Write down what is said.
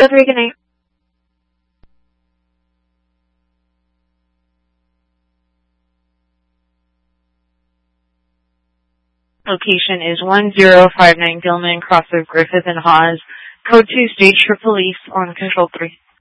3, good night. Location is 1059 Gilman, cross of Griffith and Hawes. Code 2, stage for police on Control 3.